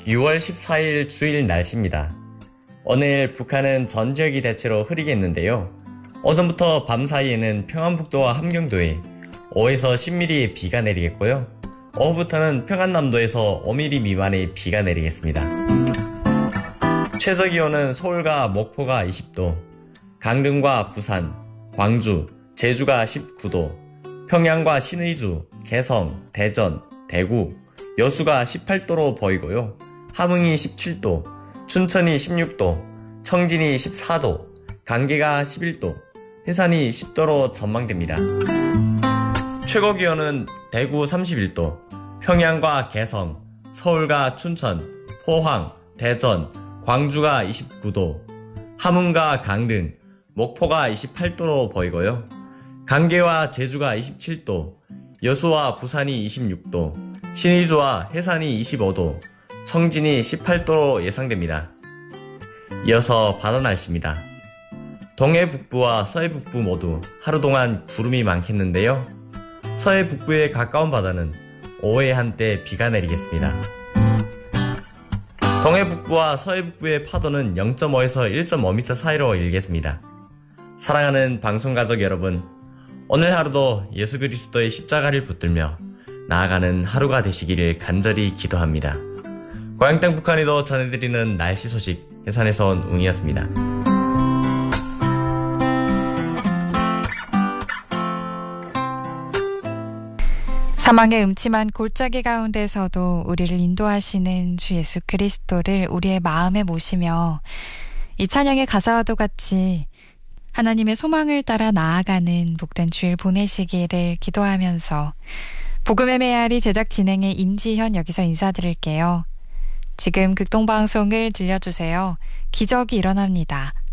6월 14일 주일 날씨입니다. 오늘 북한은 전 지역이 대체로 흐리겠는데요. 오전부터 밤 사이에는 평안북도와 함경도에 5에서 10mm 비가 내리겠고요. 오후부터는 평안남도에서 5mm 미만의 비가 내리겠습니다. 최저기온은 서울과 목포가 20도, 강릉과 부산, 광주, 제주가 19도, 평양과 신의주, 개성, 대전, 대구, 여수가 18도로 보이고요. 함흥이 17도, 춘천이 16도, 청진이 14도, 강계가 11도, 해산이 10도로 전망됩니다. 최고기온은 대구 31도, 평양과 개성, 서울과 춘천, 포항, 대전, 광주가 29도, 함흥과 강릉, 목포가 28도로 보이고요. 강계와 제주가 27도, 여수와 부산이 26도, 신의주와 해산이 25도, 청진이 18도로 예상됩니다. 이어서 바다 날씨입니다. 동해 북부와 서해 북부 모두 하루 동안 구름이 많겠는데요. 서해 북부에 가까운 바다는 오후에 한때 비가 내리겠습니다. 동해 북부와 서해 북부의 파도는 0.5에서 1.5m 사이로 일겠습니다. 사랑하는 방송가족 여러분, 오늘 하루도 예수 그리스도의 십자가를 붙들며 나아가는 하루가 되시기를 간절히 기도합니다. 고향 땅 북한에도 전해드리는 날씨 소식, 해산에서 온 웅이었습니다. 사망의 음침한 골짜기 가운데서도 우리를 인도하시는 주 예수 그리스도를 우리의 마음에 모시며 이 찬양의 가사와도 같이 하나님의 소망을 따라 나아가는 복된 주일 보내시기를 기도하면서 복음의 메아리 제작 진행의 임지현 여기서 인사드릴게요. 지금 극동방송을 들려주세요. 기적이 일어납니다.